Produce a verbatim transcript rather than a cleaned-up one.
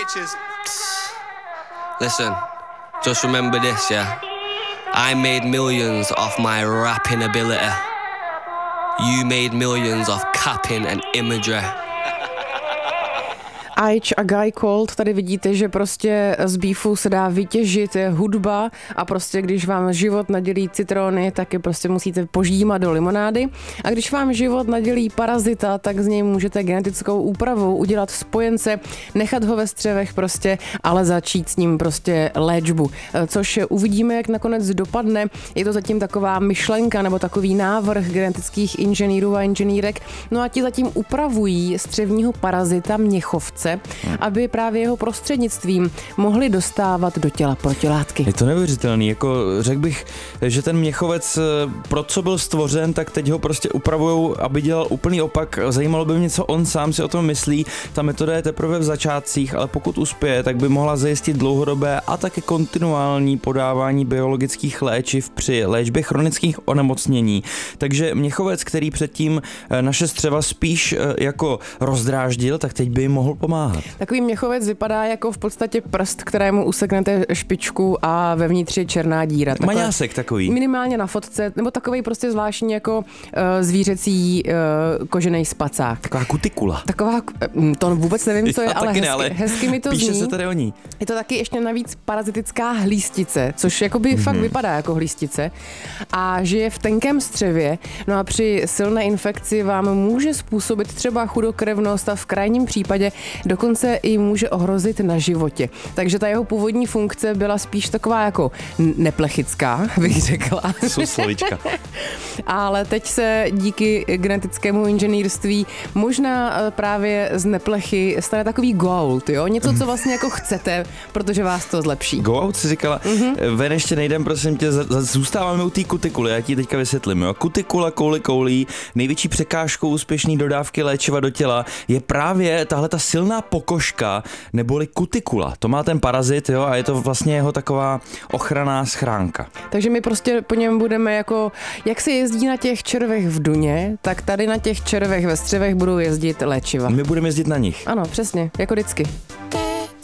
bitches. Listen, just remember this, yeah? I made millions off my rapping ability. You made millions off capping and imagery. Aich a Guy Colt, tady vidíte, že prostě z beefu se dá vytěžit hudba a prostě když vám život nadělí citrony, tak je prostě musíte poždímat do limonády. A když vám život nadělí parazita, tak z něj můžete genetickou úpravou udělat spojence, nechat ho ve střevech prostě, ale začít s ním prostě léčbu. Což uvidíme, jak nakonec dopadne. Je to zatím taková myšlenka nebo takový návrh genetických inženýrů a inženýrek. No a ti zatím upravují střevního parazita měchovce, aby právě jeho prostřednictvím mohli dostávat do těla protilátky. Je to neuvěřitelný, jako řekl bych, že ten měchovec, pro co byl stvořen, tak teď ho prostě upravujou, aby dělal úplný opak. Zajímalo by mě, co on sám si o tom myslí. Ta metoda je teprve v začátcích, ale pokud uspěje, tak by mohla zajistit dlouhodobé a také kontinuální podávání biologických léčiv při léčbě chronických onemocnění. Takže měchovec, který předtím naše střeva spíš jako rozdráždil, tak teď by jim mohl pomáhat. Takový měchovec vypadá jako v podstatě prst, kterému useknete špičku a vevnitř je černá díra. Takhle, maňásek takový. Minimálně na fotce, nebo takový prostě zvláštní jako uh, zvířecí uh, kožený spacák. Taková kutikula. Taková, to vůbec nevím, co je, ale, hezky, hezky, ale hezky mi to píše zní. se tady o ní. Je to taky ještě navíc parazitická hlístice, což jakoby mm-hmm. fakt vypadá jako hlístice a žije v tenkém střevě, no a při silné infekci vám může způsobit třeba chudokrevnost a v krajním případě dokonce i může ohrozit na životě. Takže ta jeho původní funkce byla spíš taková jako neplechická, bych řekla. Jsou slovíčka. Ale teď se díky genetickému inženýrství možná právě z neplechy stane takový go-out, jo? Něco, co vlastně jako chcete, protože vás to zlepší. Go-out si říkala, mm-hmm. ven ještě nejdem, prosím tě, zůstáváme u té kutikuly, já ti teďka vysvětlím, jo? Kutikula kouli koulí, největší překážkou úspěšné dodávky léčiva do těla je právě tahle ta silná pokožka, neboli kutikula. To má ten parazit, jo, a je to vlastně jeho taková ochranná schránka. Takže my prostě po něm budeme jako, jak se jezdí na těch červech v Duně, tak tady na těch červech ve střevech budou jezdit léčiva. My budeme jezdit na nich. Ano, přesně, jako vždycky.